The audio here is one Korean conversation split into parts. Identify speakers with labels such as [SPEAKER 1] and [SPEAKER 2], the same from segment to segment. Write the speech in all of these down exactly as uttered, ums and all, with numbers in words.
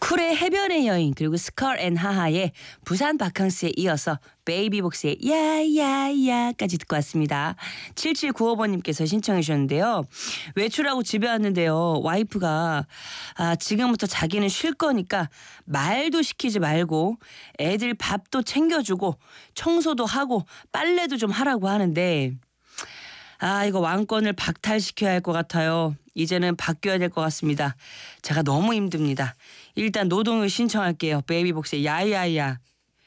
[SPEAKER 1] 쿨의 해변의 여인 그리고 스컬 앤 하하의 부산 바캉스에 이어서 베이비복스의 야야야까지 듣고 왔습니다. 칠칠구오 번님께서 신청해 주셨는데요. 외출하고 집에 왔는데요. 와이프가 아, 지금부터 자기는 쉴 거니까 말도 시키지 말고 애들 밥도 챙겨주고 청소도 하고 빨래도 좀 하라고 하는데 아 이거 왕권을 박탈시켜야 할 것 같아요. 이제는 바뀌어야 될 것 같습니다. 제가 너무 힘듭니다. 일단 노동요 신청할게요. 베이비복스의 야야야.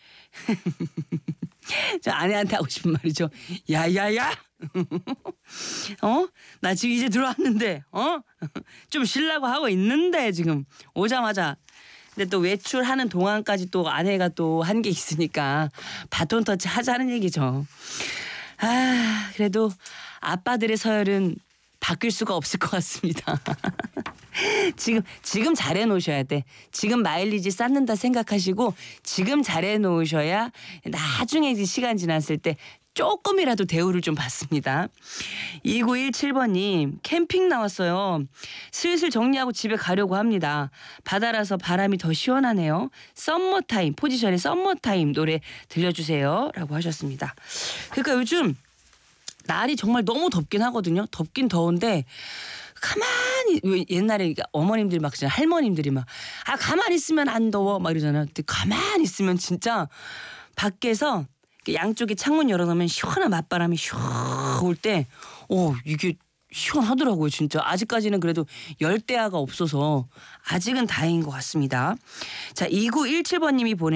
[SPEAKER 1] 저 아내한테 하고 싶은 말이죠. 야야야. 어? 나 지금 이제 들어왔는데 어? 좀 쉬려고 하고 있는데 지금 오자마자. 근데 또 외출하는 동안까지 또 아내가 또 한 게 있으니까 바톤 터치 하자는 얘기죠. 아 그래도 아빠들의 서열은 바뀔 수가 없을 것 같습니다. 지금 지금 잘해 놓으셔야 돼. 지금 마일리지 쌓는다 생각하시고 지금 잘해 놓으셔야 나중에 이제 시간 지났을 때 조금이라도 대우를 좀 받습니다. 이구일칠 번님 캠핑 나왔어요. 슬슬 정리하고 집에 가려고 합니다. 바다라서 바람이 더 시원하네요. 썸머타임 포지션의 썸머타임 노래 들려주세요 라고 하셨습니다. 그러니까 요즘 날이 정말 너무 덥긴 하거든요. 덥긴 더운데 가만히 옛날에 어머님들 막 할머님들이 막 아 가만히 있으면 안 더워 막 이러잖아요. 근데 가만히 있으면 진짜 밖에서 양쪽에 창문 열어놓으면 시원한 맞바람이 슉 올 때 어 이게 시원하더라고요. 진짜 아직까지는 그래도 열대야가 없어서 아직은 다행인 것 같습니다. 자 이구일칠 번님이 보내